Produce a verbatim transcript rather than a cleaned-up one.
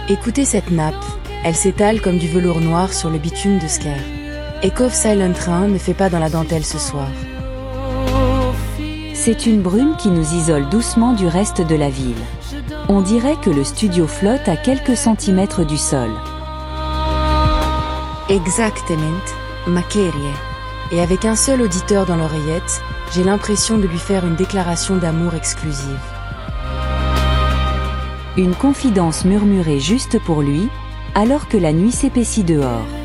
Écoutez cette nappe, elle s'étale comme du velours noir sur le bitume de Sker. Ekov Silent Train ne fait pas dans la dentelle ce soir. C'est une brume qui nous isole doucement du reste de la ville. On dirait que le studio flotte à quelques centimètres du sol. Exactement, Makerie. Et avec un seul auditeur dans l'oreillette, j'ai l'impression de lui faire une déclaration d'amour exclusive. Une confidence murmurée juste pour lui, alors que la nuit s'épaissit dehors.